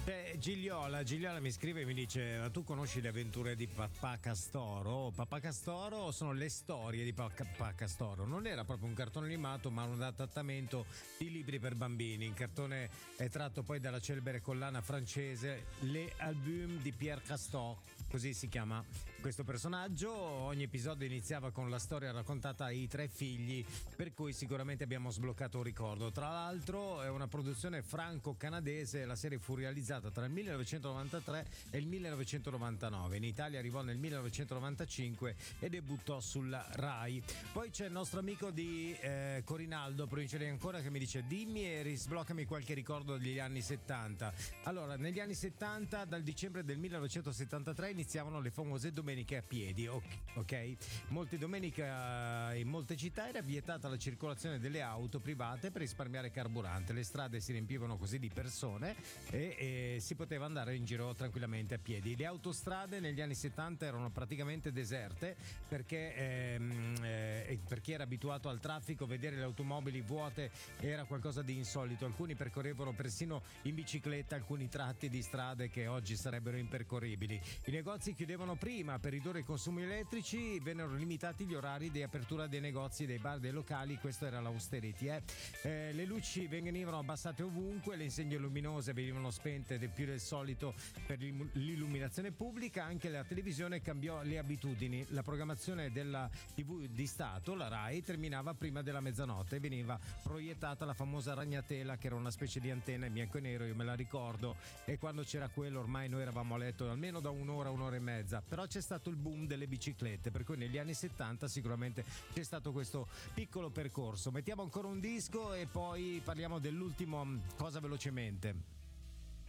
Gigliola mi scrive e mi dice: ma tu conosci le avventure di Papà Castoro? Papà Castoro sono le storie di Papà Castoro. Non era proprio un cartone animato, ma un adattamento di libri per bambini. Il cartone è tratto poi dalla celebre collana francese Les Albums di Pierre Castor. Così si chiama questo personaggio. Ogni episodio iniziava con la storia raccontata ai tre figli, per cui sicuramente abbiamo sbloccato un ricordo. Tra l'altro è una produzione franco-canadese. La serie fu realizzata tra il 1993 e il 1999. In Italia arrivò nel 1995 e debuttò sulla Rai. Poi c'è il nostro amico di Corinaldo, provincia di Ancona, che mi dice: dimmi e risbloccami qualche ricordo degli anni 70. Allora, negli anni 70, dal dicembre del 1973 iniziavano le famose domeniche a piedi, ok? Molte domeniche in molte città era vietata la circolazione delle auto private per risparmiare carburante. Le strade si riempivano così di persone e si poteva andare in giro tranquillamente a piedi. Le autostrade negli anni 70 erano praticamente deserte perché per chi era abituato al traffico, vedere le automobili vuote era qualcosa di insolito. Alcuni percorrevano persino in bicicletta alcuni tratti di strade che oggi sarebbero impercorribili. I negozi chiudevano prima. Per ridurre i consumi elettrici vennero limitati gli orari di apertura dei negozi, dei bar, dei locali. Questo era l'austerity. Le luci venivano abbassate ovunque, le insegne luminose venivano spente più del solito per l'illuminazione pubblica. Anche la televisione cambiò le abitudini. La programmazione della TV di Stato, la Rai, terminava prima della mezzanotte e veniva proiettata la famosa ragnatela, che era una specie di antenna in bianco e nero, io me la ricordo, e quando c'era quello ormai noi eravamo a letto almeno da un'ora e mezza. Però c'è stato il boom delle biciclette, per cui negli anni 70 sicuramente c'è stato questo piccolo percorso. Mettiamo ancora un disco e poi parliamo dell'ultimo cosa velocemente.